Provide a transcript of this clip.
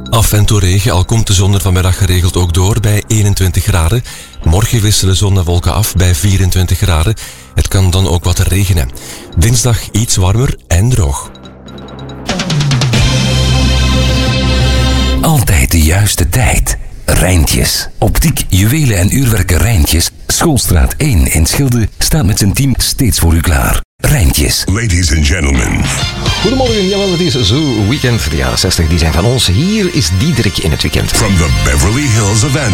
Af en toe regen, al komt de zon er vanmiddag geregeld ook door bij 21 graden. Morgen wisselen zon en wolken af bij 24 graden. Het kan dan ook wat regenen. Dinsdag iets warmer en droog. Altijd de juiste tijd. Rijntjes. Optiek, juwelen en uurwerken Rijntjes. Schoolstraat 1 in Schilde staat met zijn team steeds voor u klaar. Rijntjes. Ladies and gentlemen. Goedemorgen, jawel, het is zo weekend. De jaren 60 die zijn van ons. Hier is Diederik in het weekend. From the Beverly Hills of